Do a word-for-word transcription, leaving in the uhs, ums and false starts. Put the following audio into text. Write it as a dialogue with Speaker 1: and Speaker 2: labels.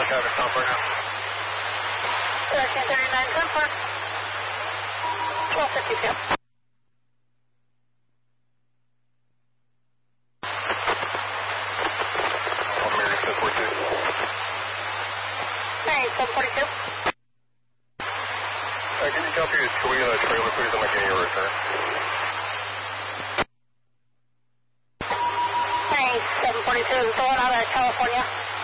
Speaker 1: traffic, California.
Speaker 2: thirteen thirty-nine, ten four. twelve fifty p m.
Speaker 1: Mary seven forty-two.
Speaker 2: Hey, seven forty-two.
Speaker 1: Uh, can you copy a Toyota trailer, please? I'm not getting your return.
Speaker 2: Hey, seven forty-two, going out of California.